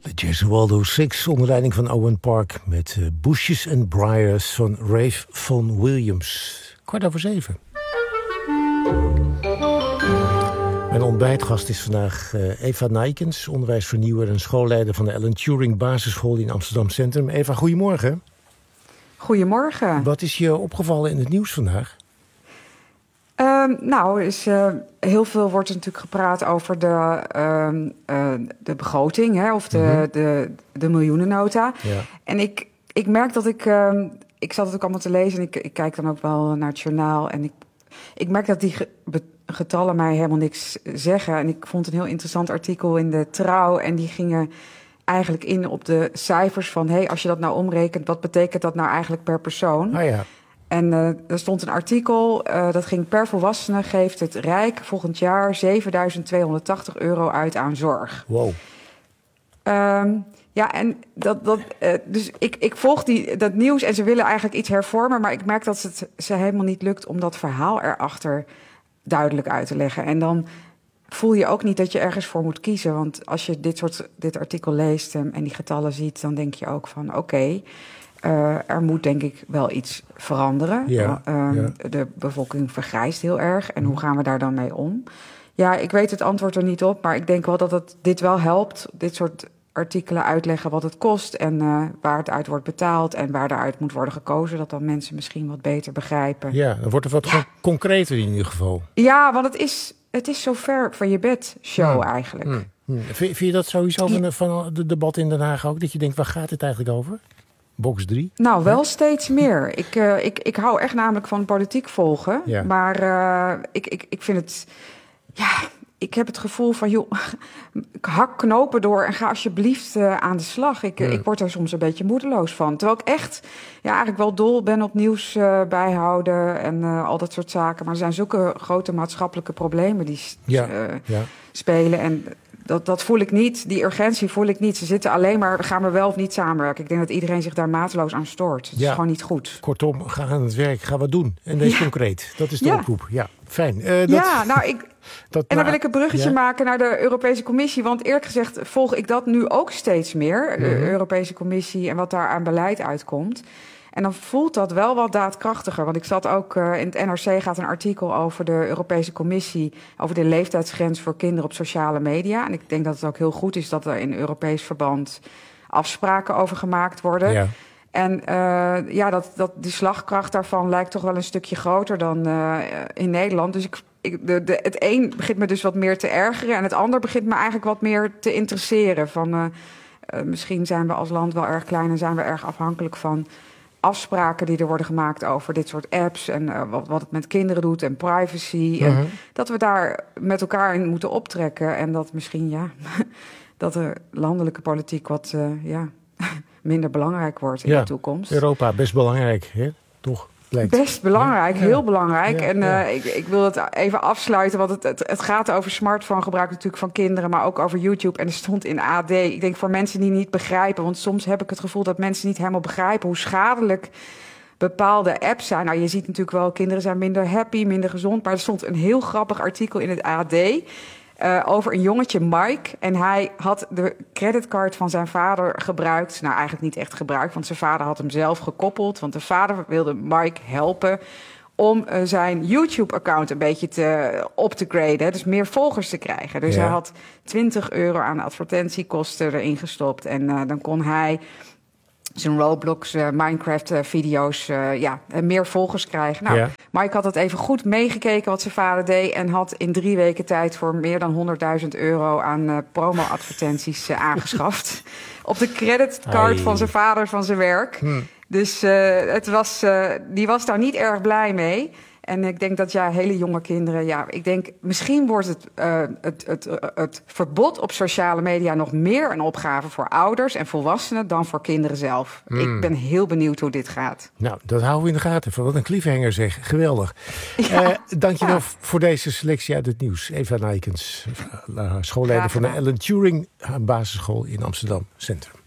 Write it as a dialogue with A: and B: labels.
A: Gesualdo 6 onder leiding van Owen Park met Bushes and Briars van Ralph Vaughan Williams. 7:15. Mijn ontbijtgast is vandaag Eva Nijkens, onderwijsvernieuwer en schoolleider van de Alan Turing Basisschool in Amsterdam Centrum. Eva, goedemorgen.
B: Goedemorgen.
A: Wat is je opgevallen in het nieuws vandaag?
B: Heel veel wordt er natuurlijk gepraat over de begroting, hè, of de miljoenennota. Ja. En ik merk dat ik zat het ook allemaal te lezen en ik kijk dan ook wel naar het journaal. En ik merk dat die getallen mij helemaal niks zeggen. En ik vond een heel interessant artikel in de Trouw en die gingen eigenlijk in op de cijfers van, als je dat nou omrekent, wat betekent dat nou eigenlijk per persoon?
A: Oh ja.
B: En er stond een artikel, dat ging per volwassene, geeft het Rijk volgend jaar €7.280 uit aan zorg.
A: Wow.
B: Dus ik volg dat nieuws en ze willen eigenlijk iets hervormen, maar ik merk dat het ze helemaal niet lukt om dat verhaal erachter duidelijk uit te leggen. En dan voel je ook niet dat je ergens voor moet kiezen. Want als je dit artikel leest en die getallen ziet, dan denk je ook van oké, er moet denk ik wel iets veranderen.
A: Ja,
B: de bevolking vergrijst heel erg. En hoe gaan we daar dan mee om? Ja, ik weet het antwoord er niet op, maar ik denk wel dat dit wel helpt. Dit soort artikelen uitleggen wat het kost en waar het uit wordt betaald en waar daaruit moet worden gekozen. Dat dan mensen misschien wat beter begrijpen.
A: Ja, dan wordt het wat concreter in ieder geval.
B: Ja, want het is zo ver van je bed show eigenlijk.
A: Vind je dat sowieso van de debat in Den Haag ook? Dat je denkt, waar gaat het eigenlijk over? Box 3?
B: Nou, wel steeds meer. Ik hou echt namelijk van politiek volgen. Ja. Maar ik vind het... Ja, ik heb het gevoel van, joh, hak knopen door en ga alsjeblieft aan de slag. Ik word er soms een beetje moedeloos van. Terwijl ik echt eigenlijk wel dol ben op nieuws bijhouden en al dat soort zaken. Maar er zijn zulke grote maatschappelijke problemen die spelen. En dat voel ik niet. Die urgentie voel ik niet. Ze zitten alleen maar, gaan we wel of niet samenwerken. Ik denk dat iedereen zich daar mateloos aan stoort. Het is gewoon niet goed.
A: Kortom, ga aan het werk, ga wat doen. En wees concreet. Dat is de oproep. Ja, fijn.
B: Dan wil ik een bruggetje maken naar de Europese Commissie. Want eerlijk gezegd volg ik dat nu ook steeds meer. De Europese Commissie en wat daar aan beleid uitkomt. En dan voelt dat wel wat daadkrachtiger. Want ik zat ook in het NRC gaat een artikel over de Europese Commissie, over de leeftijdsgrens voor kinderen op sociale media. En ik denk dat het ook heel goed is dat er in Europees verband afspraken over gemaakt worden. Ja. En die slagkracht daarvan lijkt toch wel een stukje groter dan in Nederland. Dus het een begint me dus wat meer te ergeren en het ander begint me eigenlijk wat meer te interesseren. Van misschien zijn we als land wel erg klein en zijn we erg afhankelijk van afspraken die er worden gemaakt over dit soort apps en wat het met kinderen doet en privacy. En dat we daar met elkaar in moeten optrekken en dat misschien dat de landelijke politiek wat minder belangrijk wordt in de toekomst.
A: Europa, best belangrijk, hè? Toch? Blijkt.
B: Best belangrijk, heel belangrijk. Ik wil het even afsluiten, want het gaat over smartphonegebruik natuurlijk van kinderen, maar ook over YouTube. En er stond in AD, ik denk voor mensen die niet begrijpen, want soms heb ik het gevoel dat mensen niet helemaal begrijpen hoe schadelijk bepaalde apps zijn. Nou, je ziet natuurlijk wel, kinderen zijn minder happy, minder gezond, maar er stond een heel grappig artikel in het AD over een jongetje, Mike. En hij had de creditcard van zijn vader gebruikt. Nou, eigenlijk niet echt gebruikt, want zijn vader had hem zelf gekoppeld. Want de vader wilde Mike helpen om zijn YouTube-account een beetje op te graden. Dus meer volgers te krijgen. Dus hij had €20 aan advertentiekosten erin gestopt. En dan kon hij zijn Roblox, Minecraft-video's, meer volgers krijgen. Nou, Mike had het even goed meegekeken wat zijn vader deed en had in 3 weken tijd voor meer dan €100.000 aan promo-advertenties aangeschaft. Op de creditcard van zijn vader van zijn werk. Dus die was daar niet erg blij mee. En ik denk dat hele jonge kinderen, ik denk misschien wordt het verbod op sociale media nog meer een opgave voor ouders en volwassenen dan voor kinderen zelf. Ik ben heel benieuwd hoe dit gaat.
A: Nou, dat houden we in de gaten. Wat een cliffhanger zeg. Geweldig. Dankjewel voor deze selectie uit het nieuws. Eva Nijkens, schoolleider van de Alan Turing Basisschool in Amsterdam Centrum.